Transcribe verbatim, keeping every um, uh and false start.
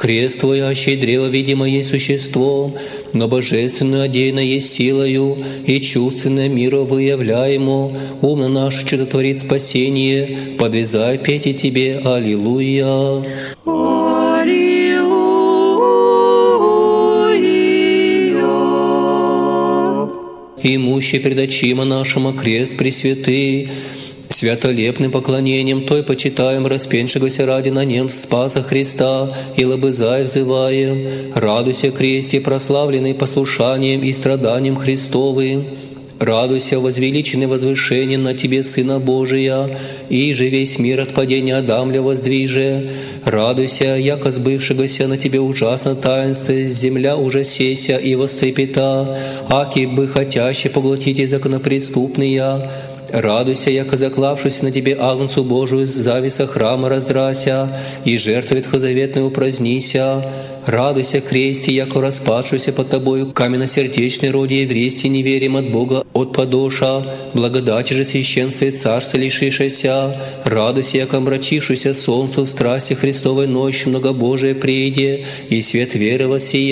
Крест Твой, аще древо видимо есть существом, но божественную одеяно есть силою, и чувственное миру выявляемо. Умно наш чудотворит спасение, подвязай пейте Тебе, аллилуйя. Имущий пред очима нашим крест пресвятый, святолепным поклонением Той почитаем распеншегося ради на нем Спаса Христа, и лобызай взываем. Радуйся, кресте, прославленный послушанием и страданием Христовым. Радуйся, возвеличенный возвышением на Тебе, Сына Божия, и же весь мир от падения Адамля воздвиже. Радуйся, яко сбывшегося на Тебе ужасно таинство, земля ужасеся и вострепета, аки бы хотяще поглотите законопреступные. Радуйся, яко заклавшуюся на Тебе Агнцу Божию завеса храма раздрася, и жертву ветхозаветную упразднися. Радуйся, кресте, яко распадшуюся под Тобою каменносердечный роде еврействе неверием от Бога от подоша, благодати же священства и царства лишишася. Радуйся, яко омрачившуюся солнцу в страсти Христовой ночь многобожие прииде, и свет веры воссия.